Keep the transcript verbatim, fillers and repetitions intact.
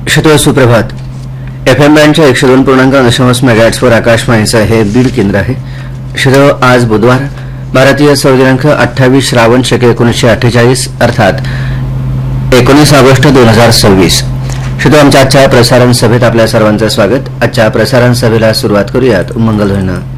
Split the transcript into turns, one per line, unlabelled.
श्रोते सुप्रभात. F M बँडच्या एकशे दोन पूर्णांक दशांश मेगाहर्ट्झवर आकाशवाणीचं हे बीड केंद्र आहे. श्रोते, आज बुधवार भारतीय सौर दिनांक अठ्ठावीस श्रावण शके एकोणीसशे अठ्ठेचाळीस अर्थात एकोणीस ऑगस्ट दोन हजार सव्वीस. श्रोते, आमच्या आजच्या प्रसारण सभेत आपल्या सर्वांचं स्वागत. आजच्या प्रसारण सभेला सुरुवात करूयात मंगलध्वनीनं.